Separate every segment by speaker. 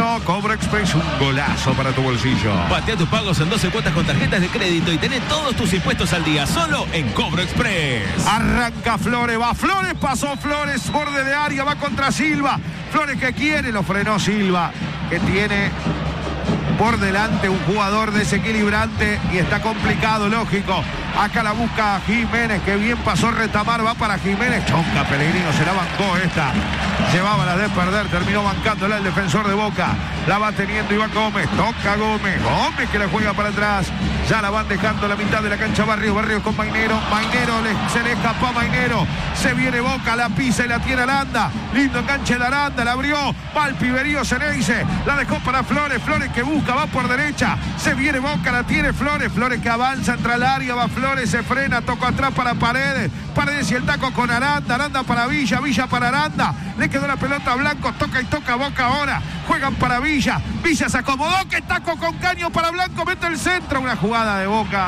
Speaker 1: Mainero. Cobra Express, un golazo para tu bolsillo.
Speaker 2: Patea tus pagos en 12 cuotas con tarjetas de crédito y tenés todos tus impuestos al día, solo en Cobro Express.
Speaker 1: Arranca Flores, va Flores, pasó Flores, borde de área, va contra Silva. Flores que quiere, lo frenó Silva, que tiene por delante un jugador desequilibrante y está complicado, lógico. Acá la busca Jiménez, que bien pasó Retamar, va para Jiménez. Chonca Pellegrino, se la bancó esta. Llevaba la de perder, terminó bancándola el defensor de Boca. La va teniendo Iván Gómez, toca Gómez que la juega para atrás. Ya la van dejando la mitad de la cancha Barrios con Mainero. Se le escapó a Mainero. Se viene Boca, la pisa y la tiene Aranda. Lindo enganche de Aranda, la abrió. Va el Piberío Ceneice, la dejó para Flores. Flores que busca, va por derecha. Se viene Boca, la tiene Flores. Flores que avanza, entra al área, va Flores, se frena, toca atrás para Paredes. Paredes y el taco con Aranda. Aranda para Villa, Villa para Aranda. Le quedó la pelota a Blanco, toca y toca Boca ahora. Juegan para Villa. Villa se acomodó, que taco con Caño para Blanco, mete el centro. Una jugada de Boca.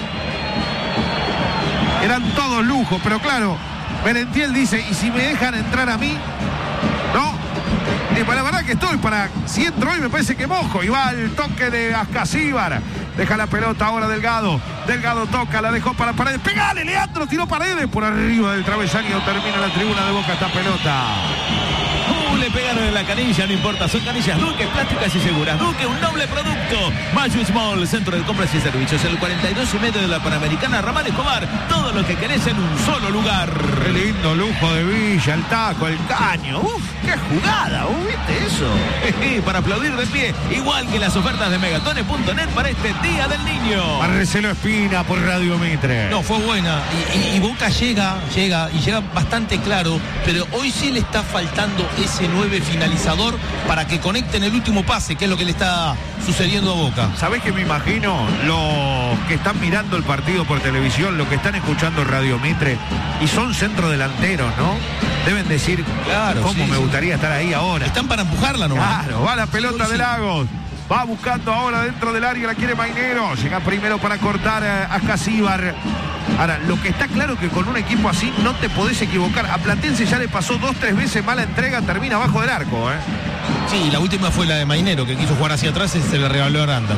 Speaker 1: Eran todos lujos, pero claro, Merentiel dice, ¿y si me dejan entrar a mí? No. La verdad que estoy para, si entro hoy me parece que mojo. Y va el toque de Ascasíbar. Deja la pelota ahora Delgado. Delgado toca, la dejó para Paredes. ¡Pegale, Leandro! Tiró Paredes por arriba del travesaño. Termina la tribuna de Boca esta pelota.
Speaker 2: Le pegaron en la canilla, no importa, son canillas Duque, plásticas y seguras. Duque, un noble producto. Mayu Small, centro de compras y servicios, el 42,5 de la Panamericana, Ramal Escobar. Todo lo que querés en un solo lugar.
Speaker 1: Qué lindo lujo de Villa, el taco, el Caño. Uf, qué jugada, ¿viste eso?
Speaker 2: Para aplaudir de pie, igual que las ofertas de megatones.net para este Día del Niño.
Speaker 1: Marcelo Espina por Radio Mitre.
Speaker 3: No, fue buena. Y Boca llega bastante claro, pero hoy sí le está faltando ese 9 finalizador para que conecte en el último pase, que es lo que le está sucediendo a Boca.
Speaker 1: ¿Sabés qué me imagino? Los que están mirando el partido por televisión, los que están escuchando Radio Mitre y son centrodelanteros, ¿no? Deben decir, claro, ¿cómo me gustaría estar ahí ahora?
Speaker 3: Están para empujarla nomás.
Speaker 1: Claro, va la pelota de Lagos. Va buscando ahora dentro del área, la quiere Mainero. Llega primero para cortar a Casíbar. Ahora, lo que está claro que con un equipo así no te podés equivocar. A Platense ya le pasó 2-3 veces mala entrega, termina abajo del arco, ¿eh?
Speaker 3: Sí, la última fue la de Mainero, que quiso jugar hacia atrás y se le regaló a Aranda.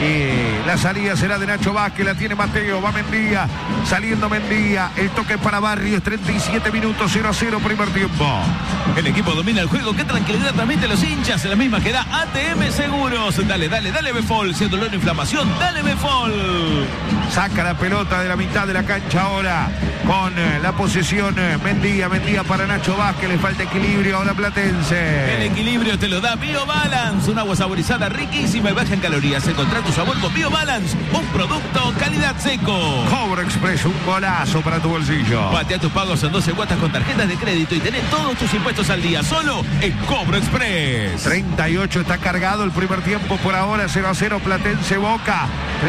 Speaker 1: Y la salida será de Nacho Vázquez, la tiene Mateo, va Mendía, saliendo Mendía, el toque para Barrios, 37 minutos, 0-0 primer tiempo.
Speaker 2: El equipo domina el juego, qué tranquilidad transmite los hinchas, la misma que da ATM Seguros. Dale, Befol, si es dolor o inflamación, dale Befol.
Speaker 1: Saca la pelota de la mitad de la cancha ahora, con la posesión Mendía para Nacho Vázquez, le falta equilibrio ahora Platense.
Speaker 2: El equilibrio te lo da BioBalance, un agua saborizada riquísima y baja en calorías. Encontrá tu sabor con BioBalance, un producto calidad seco.
Speaker 1: Cobra Express, un golazo para tu bolsillo.
Speaker 2: Patea tus pagos en 12 cuotas con tarjetas de crédito y tenés todos tus impuestos al día, solo en Cobra Express.
Speaker 1: 38 está cargado el primer tiempo por ahora, 0-0 Platense Boca.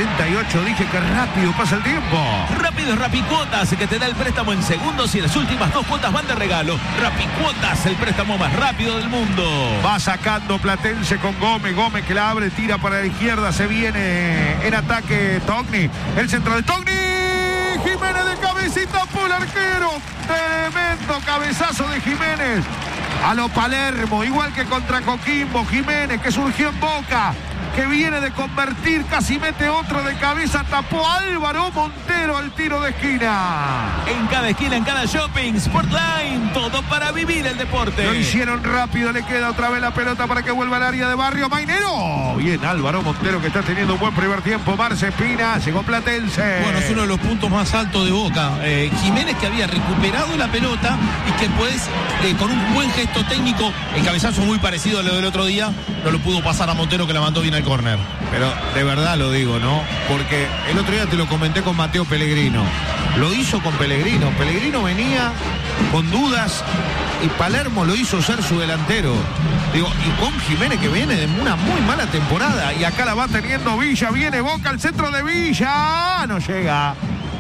Speaker 1: 38, dije que rápido pasa el tiempo.
Speaker 2: Rápido es Rapicuotas, que te da el préstamo en segundos y las últimas 2 cuotas van de regalo. Rapicuotas, el préstamo más rápido del mundo.
Speaker 1: Va sacando Platense con Gómez que la abre, tira para la izquierda, se viene en ataque Togni, el centro de Togni, Jiménez de cabecita por el arquero, tremendo cabezazo de Jiménez a lo Palermo, igual que contra Coquimbo. Jiménez que surgió en Boca, que viene de convertir, casi mete otro de cabeza, tapó Álvaro Montero al tiro de esquina.
Speaker 2: En cada esquina, en cada shopping, Sportline, todo para vivir el deporte.
Speaker 1: Lo hicieron rápido, le queda otra vez la pelota para que vuelva al área de Barrio. Mainero. Bien, Álvaro Montero, que está teniendo un buen primer tiempo. Marce Espina, llegó Platense.
Speaker 3: Bueno, es uno de los puntos más altos de Boca. Jiménez, que había recuperado la pelota y que pues, con un buen gesto técnico, el cabezazo muy parecido a lo del otro día, no lo pudo pasar a Montero, que la mandó bien al córner.
Speaker 1: Pero de verdad lo digo, ¿no? Porque el otro día te lo comenté con Mateo Pellegrino. Lo hizo con Pellegrino. Pellegrino venía con dudas y Palermo lo hizo ser su delantero. Digo, y con Jiménez, que viene de una muy mala temporada. Y acá la va teniendo Villa. Viene Boca al centro de Villa. No llega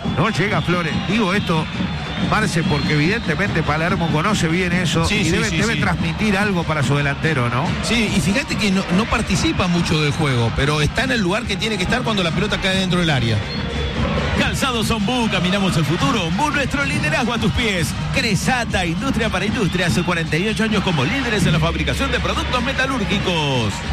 Speaker 1: Flores. Digo esto, Marce, porque evidentemente Palermo conoce bien eso, y debe transmitir algo para su delantero, ¿no? Sí,
Speaker 3: y fíjate que no participa mucho del juego, pero está en el lugar que tiene que estar cuando la pelota cae dentro del área.
Speaker 2: Calzados Ombú, caminamos el futuro. Ombú, nuestro liderazgo a tus pies. Cresata, industria para industria, hace 48 años como líderes en la fabricación de productos metalúrgicos.